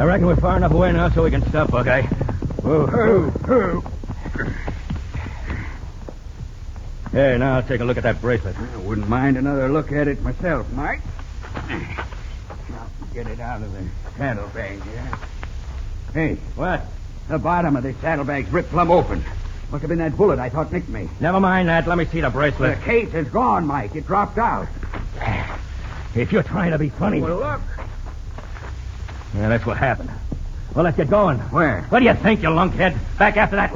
I reckon we're far enough away now so we can stop, Buckeye. Whoa. Here, now I'll take a look at that bracelet. I wouldn't mind another look at it myself, Mike. Now, get it out of the saddlebag here. Hey. What? The bottom of the saddlebag's ripped plumb open. Must have been that bullet I thought nicked me. Never mind that. Let me see the bracelet. The case is gone, Mike. It dropped out. If you're trying to be funny... Well, look. Yeah, that's what happened. Well, let's get going. Where? What do you think, you lunkhead? Back after that